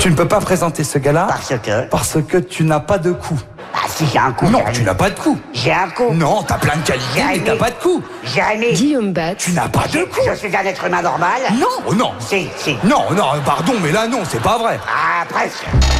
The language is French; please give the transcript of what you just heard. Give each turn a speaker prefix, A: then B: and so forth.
A: Tu ne peux pas présenter ce gars-là
B: Parce que
A: tu n'as pas de coup.
B: Bah si, j'ai un coup.
A: Non, tu n'as pas de coup.
B: J'ai un coup.
A: Non, t'as plein de qualités, mais t'as pas de coup.
B: Jérémy.
C: Guillaume Batz.
A: Tu n'as pas de coup.
B: Je suis un être humain normal.
A: Non, oh non.
B: Si.
A: Non, pardon, mais là, non, c'est pas vrai.
B: Ah, presque.